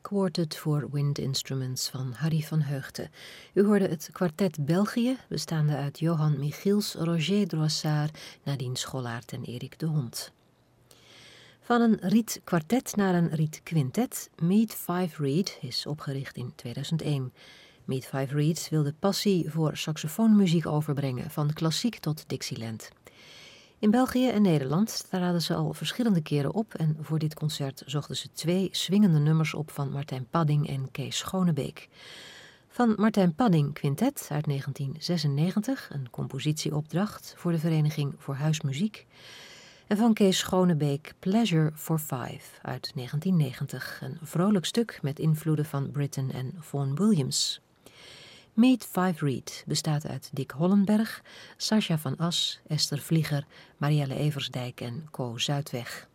Quartet for Wind Instruments van Harry van Heugten. U hoorde het kwartet België, bestaande uit Johan Michiels, Roger Droissard, Nadine Schollaert en Erik de Hond. Van een rietkwartet naar een rietquintet, Meet Five Reed is opgericht in 2001. Meet Five Reed wil de passie voor saxofoonmuziek overbrengen, van klassiek tot Dixieland. In België en Nederland traden ze al verschillende keren op en voor dit concert zochten ze 2 swingende nummers op van Martijn Padding en Kees Schonebeek. Van Martijn Padding Quintet uit 1996, een compositieopdracht voor de Vereniging voor Huismuziek. En van Kees Schonebeek Pleasure for Five uit 1990, een vrolijk stuk met invloeden van Britten en Vaughan Williams. Meet Five Reed bestaat uit Dick Hollenberg, Sascha van As, Esther Vlieger, Marielle Eversdijk en Co Zuidweg.